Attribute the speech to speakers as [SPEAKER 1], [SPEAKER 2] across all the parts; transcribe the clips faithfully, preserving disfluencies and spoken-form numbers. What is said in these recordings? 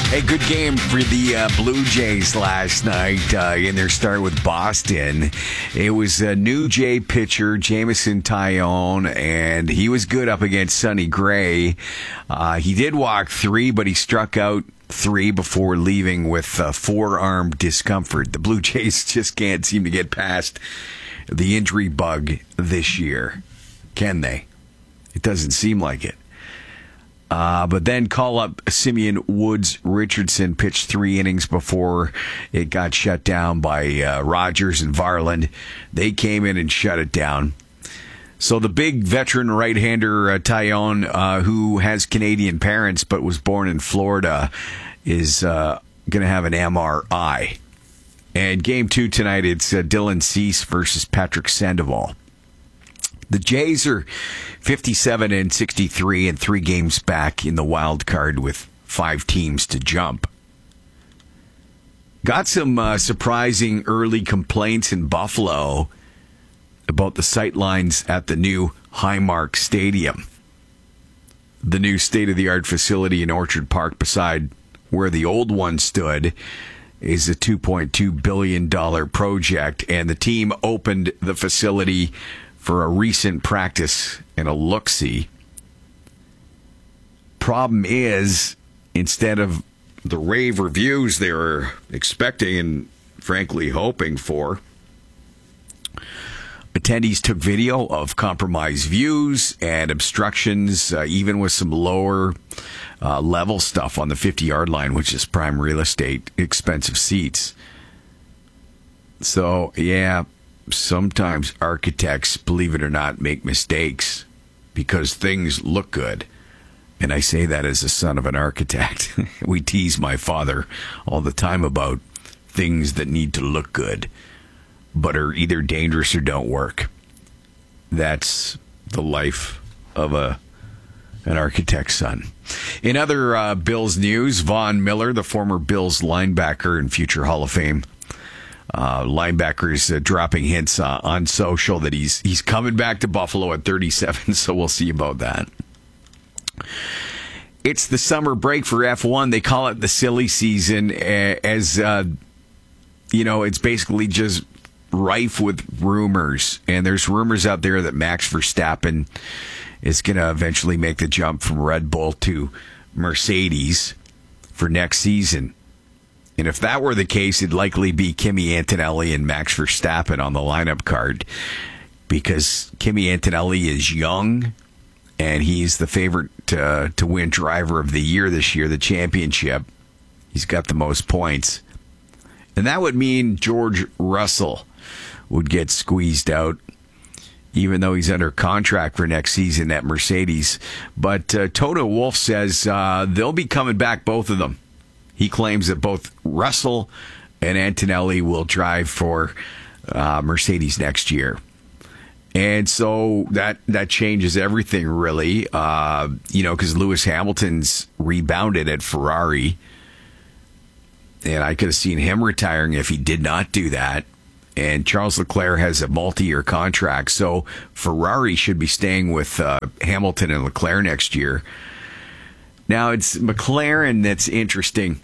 [SPEAKER 1] Hey, good game for the uh, Blue Jays last night uh, in their start with Boston. It was a new Jay pitcher, Jameson Taillon, and he was good up against Sonny Gray. Uh, he did walk three, but he struck out three before leaving with uh, forearm discomfort. The Blue Jays just can't seem to get past the injury bug this year, can they? It doesn't seem like it. Uh, but then call up Simeon Woods Richardson pitched three innings before it got shut down by uh, Rogers and Varland. They came in and shut it down. So the big veteran right-hander uh, Taillon, uh, who has Canadian parents but was born in Florida, is uh, going to have an M R I. And game two tonight, it's uh, Dylan Cease versus Patrick Sandoval. The Jays are fifty-seven and sixty-three and three games back in the wild card with five teams to jump. Got some uh, surprising early complaints in Buffalo about the sightlines at the new Highmark Stadium. The new state-of-the-art facility in Orchard Park beside where the old one stood is a two point two billion dollars project, and the team opened the facility for a recent practice and a look-see. Problem is, instead of the rave reviews they were expecting and frankly hoping for, attendees took video of compromised views and obstructions, uh, even with some lower uh, level stuff on the fifty-yard line, which is prime real estate, expensive seats. So, yeah, sometimes architects, believe it or not, make mistakes because things look good. And I say that as a son of an architect. We tease my father all the time about things that need to look good, but are either dangerous or don't work. That's the life of a an architect's son. In other uh, Bills news, Von Miller, the former Bills linebacker and future Hall of Fame Uh, linebackers uh, dropping hints uh, on social that he's he's coming back to Buffalo at thirty-seven, so we'll see about that. It's the summer break for F one. They call it the silly season, as uh, you know, it's basically just rife with rumors, and there's rumors out there that Max Verstappen is going to eventually make the jump from Red Bull to Mercedes for next season. And if that were the case, it'd likely be Kimi Antonelli and Max Verstappen on the lineup card, because Kimi Antonelli is young and he's the favorite to, to win Driver of the Year this year, the championship. He's got the most points. And that would mean George Russell would get squeezed out, even though he's under contract for next season at Mercedes. But uh, Toto Wolff says uh, they'll be coming back, both of them. He claims that both Russell and Antonelli will drive for uh, Mercedes next year. And so that that changes everything, really. Uh, you know, because Lewis Hamilton's rebounded at Ferrari. And I could have seen him retiring if he did not do that. And Charles Leclerc has a multi-year contract. So Ferrari should be staying with uh, Hamilton and Leclerc next year. Now, it's McLaren that's interesting.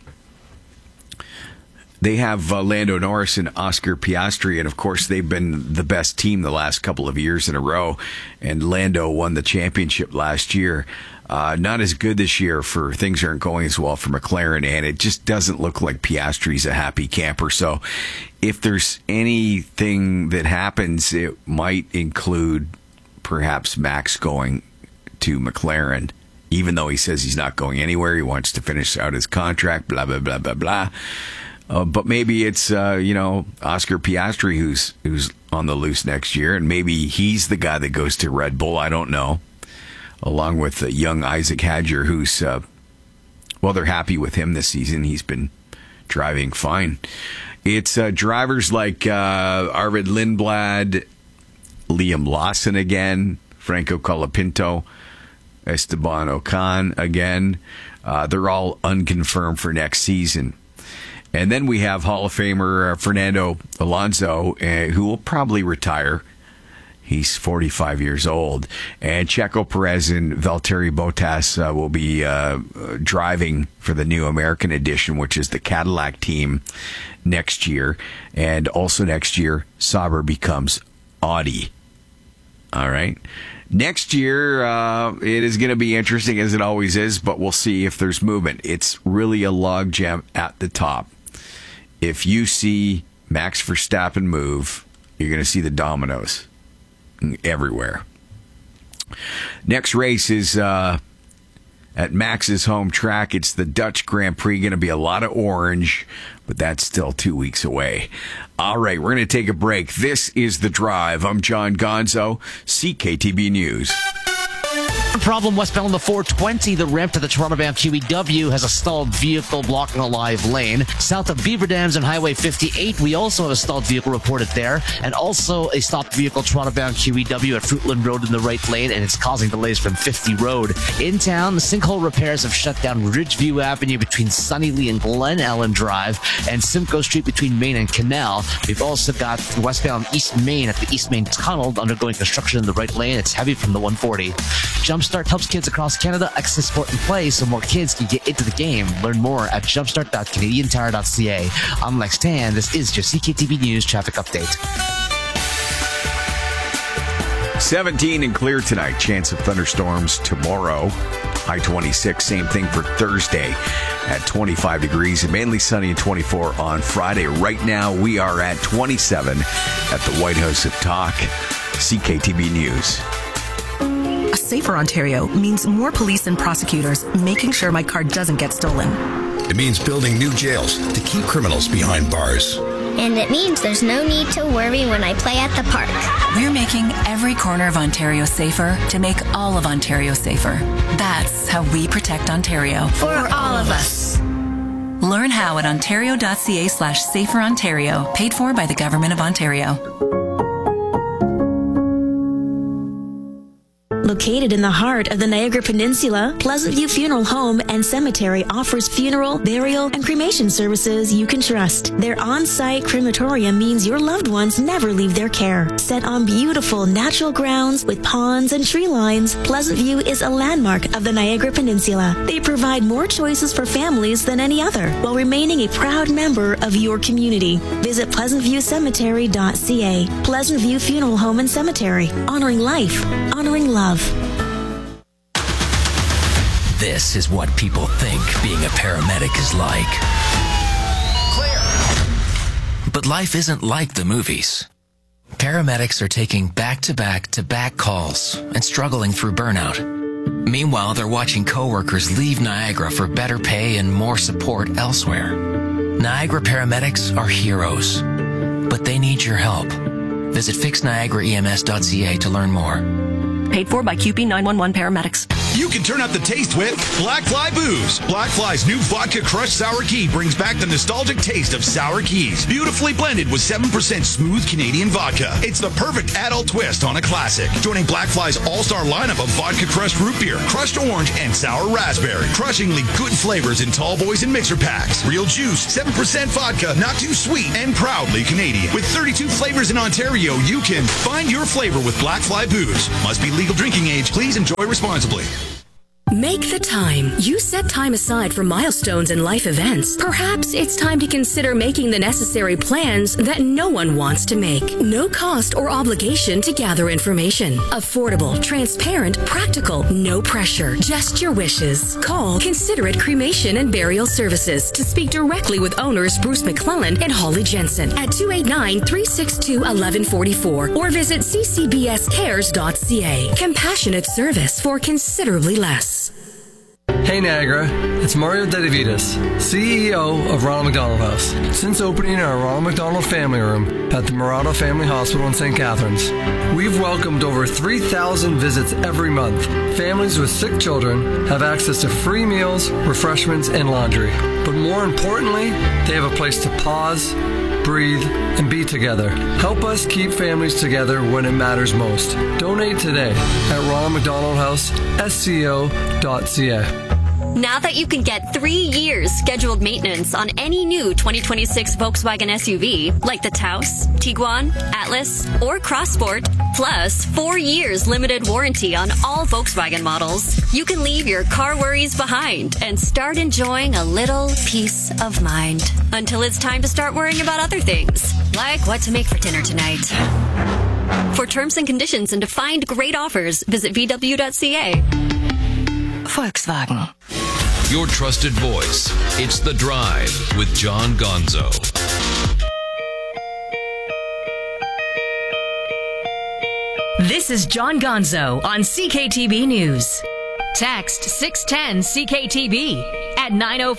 [SPEAKER 1] They have uh, Lando Norris and Oscar Piastri, and of course they've been the best team the last couple of years in a row, and Lando won the championship last year. Uh, not as good this year, for things aren't going as well for McLaren, and it just doesn't look like Piastri's a happy camper. So if there's anything that happens, it might include perhaps Max going to McLaren, even though he says he's not going anywhere. He wants to finish out his contract, blah, blah, blah, blah, blah. Uh, but maybe it's, uh, you know, Oscar Piastri who's who's on the loose next year, and maybe he's the guy that goes to Red Bull. I don't know. Along with uh, young Isaac Hadjar, who's, uh, well, they're happy with him this season. He's been driving fine. It's uh, drivers like uh, Arvid Lindblad, Liam Lawson again, Franco Colapinto, Esteban Ocon again. Uh, they're all unconfirmed for next season. And then we have Hall of Famer uh, Fernando Alonso, uh, who will probably retire. He's forty-five years old. And Checo Perez and Valtteri Bottas uh, will be uh, driving for the new American edition, which is the Cadillac team, next year. And also next year, Sauber becomes Audi. All right. Next year, uh, it is going to be interesting, as it always is, but we'll see if there's movement. It's really a logjam at the top. If you see Max Verstappen move, you're going to see the dominoes everywhere. Next race is uh, at Max's home track. It's the Dutch Grand Prix. Going to be a lot of orange, but that's still two weeks away. All right, we're going to take a break. This is The Drive. I'm John Gonzo, C K T B News.
[SPEAKER 2] Problem westbound on the four twenty. The ramp to the Toronto-bound Q E W has a stalled vehicle blocking a live lane. South of Beaver Dams and Highway fifty-eight, we also have a stalled vehicle reported there, and also a stopped vehicle Toronto-bound Q E W at Fruitland Road in the right lane, and it's causing delays from fifty Road. In town, the sinkhole repairs have shut down Ridgeview Avenue between Sunnylee and Glen Ellen Drive, and Simcoe Street between Main and Canal. We've also got westbound East Main at the East Main Tunnel undergoing construction in the right lane. It's heavy from the one forty. Jumpstart helps kids across Canada access sport and play so more kids can get into the game. Learn more at jumpstart dot canadian tire dot c a. I'm Lex Tan. This is your C K T V News traffic update.
[SPEAKER 1] seventeen and clear tonight. Chance of thunderstorms tomorrow. High twenty-six. Same thing for Thursday at twenty-five degrees. And mainly sunny and twenty-four on Friday. Right now we are at twenty-seven at the White House of Talk. C K T V News.
[SPEAKER 3] A safer Ontario means more police and prosecutors making sure my car doesn't get stolen.
[SPEAKER 4] It means building new jails to keep criminals behind bars.
[SPEAKER 5] And it means there's no need to worry when I play at the park.
[SPEAKER 6] We're making every corner of Ontario safer to make all of Ontario safer. That's how we protect Ontario.
[SPEAKER 5] For all of us.
[SPEAKER 6] Learn how at ontario.ca slash safer Ontario. Paid for by the Government of Ontario.
[SPEAKER 7] Located in the heart of the Niagara Peninsula, Pleasant View Funeral Home and Cemetery offers funeral, burial, and cremation services you can trust. Their on-site crematorium means your loved ones never leave their care. Set on beautiful natural grounds with ponds and tree lines, Pleasant View is a landmark of the Niagara Peninsula. They provide more choices for families than any other, while remaining a proud member of your community. Visit pleasant view cemetery dot c a. Pleasant View Funeral Home and Cemetery. Honoring life. Honoring love.
[SPEAKER 8] This is what people think being a paramedic is like. Clear. But life isn't like the movies. Paramedics are taking back-to-back-to-back calls and struggling through burnout. Meanwhile, they're watching coworkers leave Niagara for better pay and more support elsewhere. Niagara paramedics are heroes, but they need your help. Visit fix niagara e m s dot c a to learn more.
[SPEAKER 9] Paid for by Q P nine one one Paramedics.
[SPEAKER 10] You can turn up the taste with Black Fly Booze. Black Fly's new vodka crushed sour key brings back the nostalgic taste of sour keys. Beautifully blended with seven percent smooth Canadian vodka. It's the perfect adult twist on a classic. Joining Black Fly's all-star lineup of vodka crushed root beer, crushed orange, and sour raspberry. Crushingly good flavors in tall boys and mixer packs. Real juice, seven percent vodka, not too sweet, and proudly Canadian. With thirty-two flavors in Ontario, you can find your flavor with Black Fly Booze. Must be legal drinking age. Please enjoy responsibly.
[SPEAKER 11] Make the time. You set time aside for milestones and life events. Perhaps it's time to consider making the necessary plans that no one wants to make. No cost or obligation to gather information. Affordable, transparent, practical, no pressure. Just your wishes. Call Considerate Cremation and Burial Services to speak directly with owners Bruce McClellan and Holly Jensen at two eight nine, three six two, one one four four or visit c c b s cares dot c a. Compassionate service for considerably less.
[SPEAKER 12] Hey Niagara, it's Mario Dedivitas, C E O of Ronald McDonald House. Since opening our Ronald McDonald Family Room at the Murata Family Hospital in Saint Catharines, we've welcomed over three thousand visits every month. Families with sick children have access to free meals, refreshments, and laundry. But more importantly, they have a place to pause, breathe, and be together. Help us keep families together when it matters most. Donate today at Ronald McDonald House, S C O dot C A.
[SPEAKER 13] Now that you can get three years scheduled maintenance on any new twenty twenty-six Volkswagen S U V, like the Taos, Tiguan, Atlas, or Crossport, Plus, four years limited warranty on all Volkswagen models. You can leave your car worries behind and start enjoying a little peace of mind. Until it's time to start worrying about other things, like what to make for dinner tonight. For terms and conditions and to find great offers, visit v w dot c a.
[SPEAKER 14] Volkswagen.
[SPEAKER 15] Your trusted voice. It's The Drive with John Gonzo.
[SPEAKER 11] This is John Gonzo on C K T B News. Text six ten C K T B at nine oh